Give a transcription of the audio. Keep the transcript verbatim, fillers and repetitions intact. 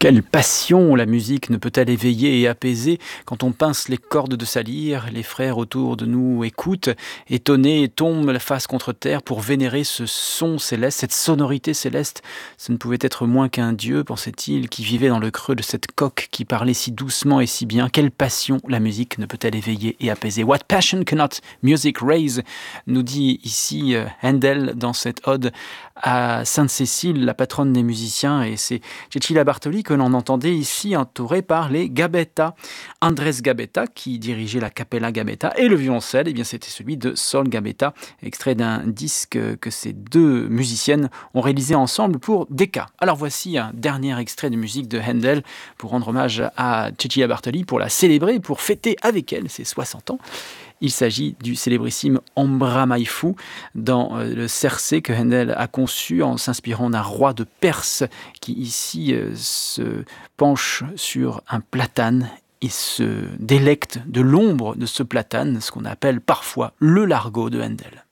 Quelle passion la musique ne peut-elle éveiller et apaiser quand on pince les cordes de sa lyre, les frères autour de nous écoutent, étonnés, tombent la face contre terre pour vénérer ce son céleste, cette sonorité céleste. Ce ne pouvait être moins qu'un dieu, pensait-il, qui vivait dans le creux de cette coque, qui parlait si doucement et si bien. Quelle passion la musique ne peut-elle éveiller et apaiser? What passion cannot music raise? Nous dit ici euh, Handel dans cette ode à Sainte-Cécile, la patronne des musiciens, et c'est Cecilia Bartoli que l'on entendait ici entouré par les Gabetta. Andrés Gabetta qui dirigeait la Capella Gabetta et le violoncelle, eh bien c'était celui de Sol Gabetta, extrait d'un disque que ces deux musiciennes ont réalisé ensemble pour Decca. Alors voici un dernier extrait de musique de Handel pour rendre hommage à Cecilia Bartoli, pour la célébrer, pour fêter avec elle ses soixante ans. Il s'agit du célébrissime Ambra Mai Fu dans euh, le Cercé que Handel a conçu en s'inspirant d'un roi de Perse qui ici euh, se penche sur un platane et se délecte de l'ombre de ce platane, ce qu'on appelle parfois le largo de Handel.